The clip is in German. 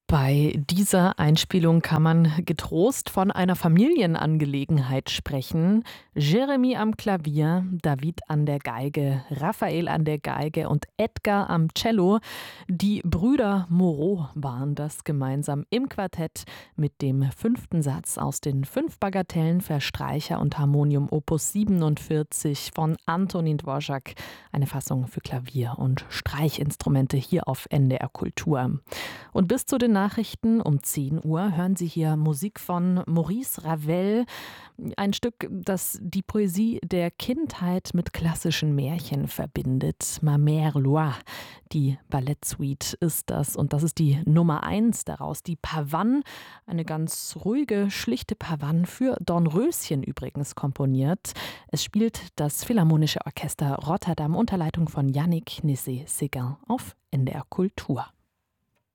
Bei dieser Einspielung kann man getrost von einer Familienangelegenheit sprechen. Jeremy am Klavier, David an der Geige, Raphael an der Geige und Edgar am Cello. Die Brüder Moreau waren das gemeinsam im Quartett mit dem 5. Satz aus den 5 Bagatellen für Streicher und Harmonium Opus 47 von Antonín Dvořák. Eine Fassung für Klavier und Streichinstrumente hier auf NDR Kultur. Und bis zu den Nachrichten um 10 Uhr hören Sie hier Musik von Maurice Ravel. Ein Stück, das die Poesie der Kindheit mit klassischen Märchen verbindet. Ma Mère Loire, die Ballettsuite ist das. Und das ist die Nummer 1 daraus. Die Pavane, eine ganz ruhige, schlichte Pavane für Dornröschen übrigens komponiert. Es spielt das Philharmonische Orchester Rotterdam unter Leitung von Yannick Nézet-Séguin auf NDR Kultur.